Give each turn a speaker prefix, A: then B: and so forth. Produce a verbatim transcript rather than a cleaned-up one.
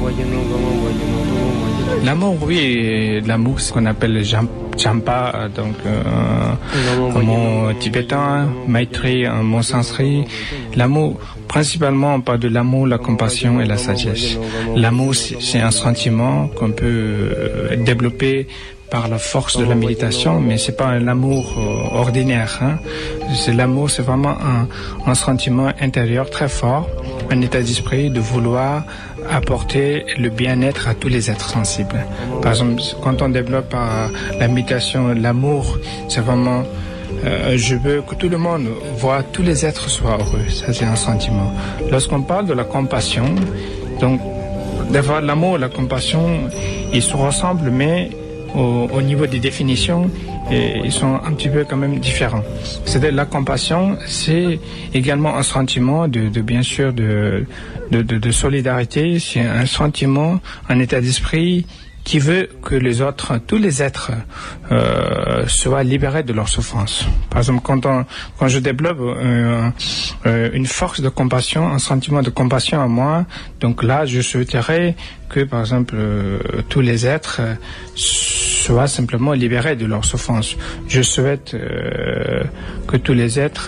A: L'amour, oui, l'amour, c'est ce qu'on appelle le Champa, donc euh, en mot tibétain, Maitri en mot sanskrit. L'amour, principalement, on parle de l'amour, la compassion et la sagesse. L'amour, c'est un sentiment qu'on peut développer par la force de la méditation, mais c'est pas un amour euh, ordinaire. Hein. C'est l'amour, c'est vraiment un, un sentiment intérieur très fort, un état d'esprit de vouloir apporter le bien-être à tous les êtres sensibles. Par exemple, quand on développe euh, la méditation, l'amour, c'est vraiment euh, je veux que tout le monde voit tous les êtres soient heureux. Ça, c'est un sentiment. Lorsqu'on parle de la compassion, donc d'avoir l'amour et la compassion, ils se ressemblent, mais Au, au niveau des définitions, et ils sont un petit peu quand même différents. C'est-à-dire la compassion, c'est également un sentiment de, de bien sûr de, de, de, de solidarité. C'est un sentiment, un état d'esprit qui veut que les autres, tous les êtres, euh, soient libérés de leur souffrance. Par exemple, quand, on, quand je développe euh, euh, une force de compassion, un sentiment de compassion en moi, donc là, je souhaiterais que, par exemple, euh, tous les êtres euh, soient simplement libérés de leur souffrance. Je souhaite euh, que tous les êtres